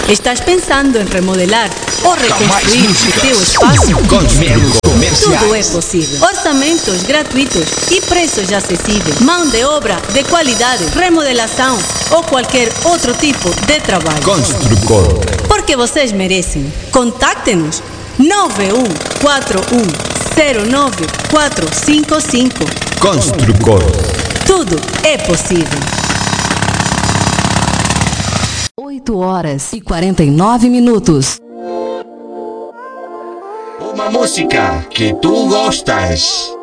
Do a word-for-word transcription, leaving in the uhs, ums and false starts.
Estás pensando em remodelar ou reconstruir o teu espaço? Tudo é possível. Orçamentos gratuitos e preços acessíveis. Mão de obra de qualidade, remodelação ou qualquer outro tipo de trabalho. Construcor. Porque vocês merecem. Contacte-nos nove um quatro um zero nove quatro cinco cinco. Construcor. Tudo é possível. oito horas e quarenta e nove minutos. Uma música que tu gostas.